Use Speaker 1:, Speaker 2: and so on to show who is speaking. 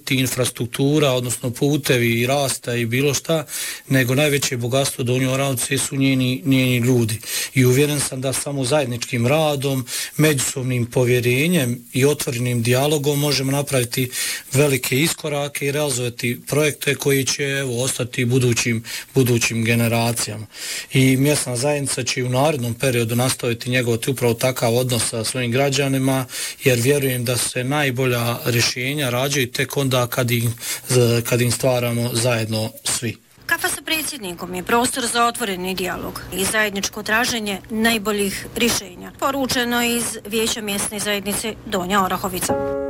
Speaker 1: niti infrastruktura, odnosno putevi i rasta i bilo šta, nego najveće bogatstvo Donje Oravice su njeni ljudi. I uvjeren sam da samo zajedničkim radom, međusobnim povjerenjem i otvorenim dijalogom možemo napraviti velike iskorake i realizovati projekte koji će ostati budućim generacijama. I mjesna zajednica će u narednom periodu nastaviti njegovati upravo takav odnos sa svojim građanima, jer vjerujem da se najbolja rješenja rađaju tek onda kad im stvaramo zajedno svi.
Speaker 2: Kafa sa predsjednikom je prostor za otvoreni dijalog i zajedničko traženje najboljih rješenja. Poručeno iz Vijeća mjesne zajednice Donja Orahovica.